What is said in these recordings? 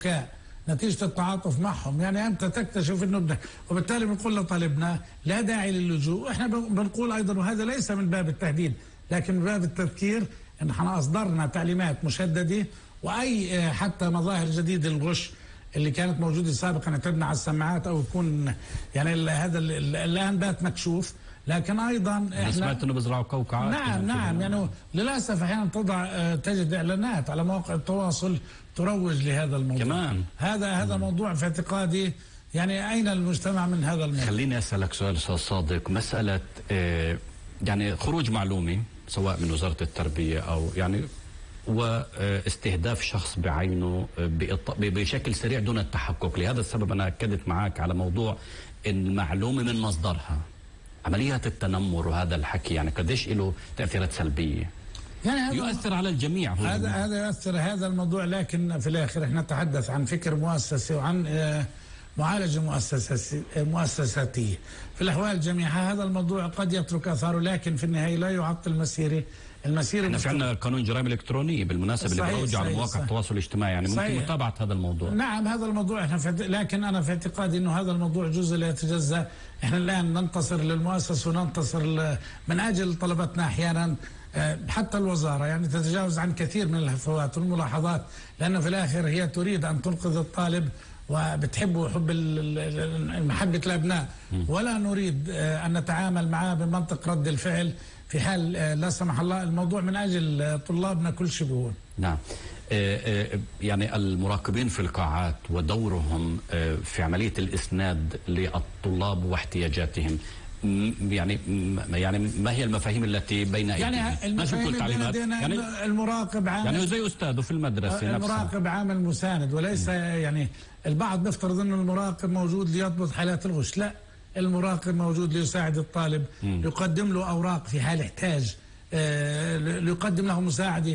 نتيجة التعاطف معهم. يعني أنت تكتشف أنه ابنك، وبالتالي بنقول لطالبنا لا داعي للجوء. إحنا بنقول أيضا، وهذا ليس من باب التهديد لكن من باب التذكير، أن احنا أصدرنا تعليمات مشددة، وأي حتى مظاهر جديدة للغش اللي كانت موجودة سابقا تبنى على السماعات أو يكون يعني هذا الآن بات مكشوف. لكن ايضا احنا سمعت انه بيزرعوا قوقعات. نعم يعني للاسف احيانا تجد اعلانات على مواقع التواصل تروج لهذا الموضوع كمان. هذا موضوع في اعتقادي، يعني اين المجتمع من هذا الموضوع؟ خليني اسالك سؤال استاذ صادق، مساله يعني خروج معلومي سواء من وزاره التربيه او يعني واستهداف شخص بعينه بشكل سريع دون التحقق. لهذا السبب انا اكدت معك على موضوع المعلومه من مصدرها. عمليات التنمر وهذا الحكي يعني قديش له تأثيرات سلبية؟ يعني يؤثر علي الجميع. هذا يؤثر هذا الموضوع، لكن في الآخر احنا نتحدث عن فكر مؤسسي وعن معالجة مؤسساتية. في الأحوال جميعها هذا الموضوع قد يترك أثاره، لكن في النهاية لا يعطل المسيرة. احنا في عندنا قانون جرائم الكترونيه بالمناسبه اللي بيروج على مواقع التواصل الاجتماعي، يعني ممكن متابعه هذا الموضوع. نعم هذا الموضوع احنا لكن انا في اعتقادي انه هذا الموضوع جزء لا يتجزا. احنا الان ننتصر للمؤسسه وننتصر من اجل طلبتنا. احيانا حتى الوزاره يعني تتجاوز عن كثير من الهفوات والملاحظات، لانه في الاخر هي تريد ان تنقذ الطالب وبتحبه حب محبه الابناء، ولا نريد ان نتعامل معه بمنطق رد الفعل في حال لا سمح الله الموضوع من أجل طلابنا كل شيء بهون. نعم. يعني المراقبين في القاعات ودورهم في عملية الإسناد للطلاب واحتياجاتهم، يعني ما هي المفاهيم التي بين أيديهم؟ يعني المفاهيم يعني المراقب عامل، يعني زي أستاذه في المدرسة المراقب عامل مساند وليس يعني البعض بيفترض أنه المراقب موجود ليضبط حالات الغش. لا، المراقب موجود ليساعد الطالب، يقدم له أوراق في حال احتاج، ليقدم له مساعدة،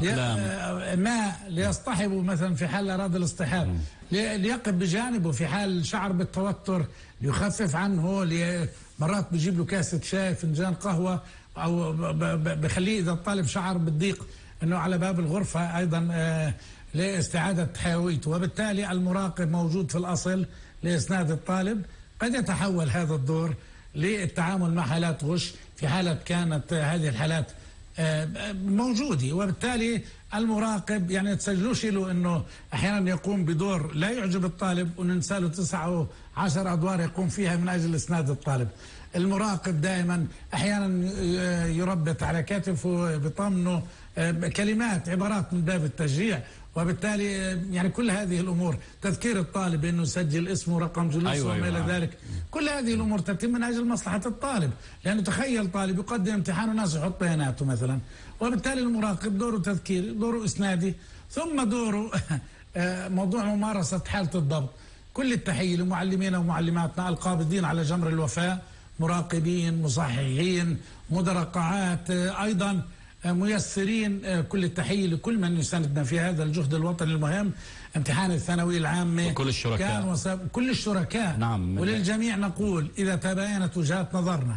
ماء ليصطحبه مثلا في حال أراد الاصطحاب، ليقف بجانبه في حال شعر بالتوتر ليخفف عنه، مرات بيجيب له كاسة شاي، فنجان قهوة، أو بخليه إذا الطالب شعر بالضيق أنه على باب الغرفة أيضا لاستعادة حيويته. وبالتالي المراقب موجود في الأصل لإسناد الطالب. قد يتحول هذا الدور للتعامل مع حالات غش في حالة كانت هذه الحالات موجودة، وبالتالي المراقب يعني تسجلوش له انه احيانا يقوم بدور لا يعجب الطالب وننسى له 9 أو 10 ادوار يقوم فيها من اجل اسناد الطالب. المراقب دائما احيانا يربط على كتفه بطمنه كلمات عبارات من باب التشجيع، وبالتالي يعني كل هذه الامور، تذكير الطالب انه يسجل اسمه ورقم جلوسه وما الى ذلك، كل هذه الامور تتم من اجل مصلحه الطالب. لانه تخيل طالب يقدم امتحان وناس يحط بياناته مثلا، وبالتالي المراقب دوره تذكيري، دوره اسنادي، ثم دوره موضوع ممارسه حاله الضبط. كل التحيه لمعلمينا ومعلماتنا القابضين على جمر الوفاء، مراقبين، مصححين، مدراء قاعات، ايضا ميسرين. كل التحية لكل من يساندنا في هذا الجهد الوطني المهم. امتحان الثانوية العامة وكل الشركاء كل الشركاء. نعم. وللجميع نقول إذا تباينت وجهات نظرنا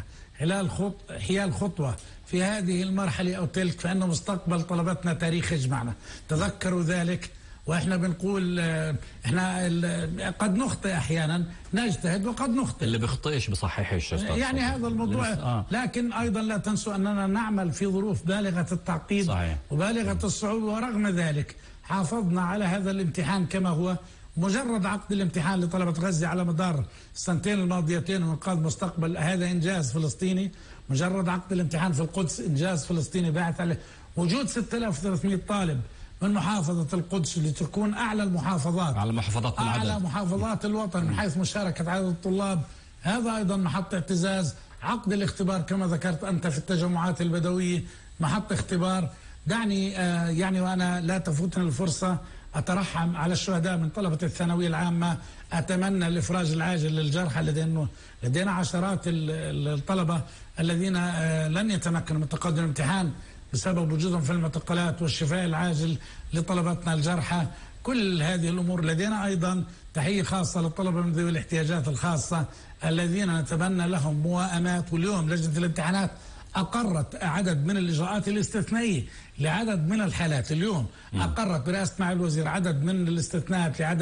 حيال خطوة في هذه المرحلة أو تلك، فإن مستقبل طلبتنا تاريخ يجمعنا. تذكروا ذلك. واحنا بنقول احنا قد نخطئ احيانا، نجتهد وقد نخطئ. اللي بيخطئش بصححش يعني هذا الموضوع لكن ايضا لا تنسوا اننا نعمل في ظروف بالغه التعقيد وبالغه الصعوبه، ورغم ذلك حافظنا على هذا الامتحان كما هو. مجرد عقد الامتحان لطلبه غزه على مدار السنتين الماضيتين وانقاذ مستقبل، هذا انجاز فلسطيني. مجرد عقد الامتحان في القدس انجاز فلسطيني باعث عليه وجود 6300 طالب من محافظة القدس اللي تكون أعلى المحافظات، أعلى محافظات الوطن من حيث مشاركة عدد الطلاب. هذا أيضا محط اعتزاز. عقد الاختبار كما ذكرت أنت في التجمعات البدوية محط اختبار. دعني يعني وأنا لا تفوتني الفرصة أترحم على الشهداء من طلبة الثانوية العامة. أتمنى الإفراج العاجل للجرحى، لدينا عشرات الطلبة الذين لن يتمكنوا من تقدم الامتحان بسبب وجودهم في المعتقلات، والشفاء العاجل لطلبتنا الجرحى. كل هذه الأمور. لدينا أيضا تحية خاصة للطلبة من ذوي الاحتياجات الخاصة الذين نتبنى لهم موائمات. واليوم لجنة الامتحانات أقرت عدد من الإجراءات الاستثنائية لعدد من الحالات. اليوم أقرت برئاسة معالي الوزير عدد من الاستثناءات لعدد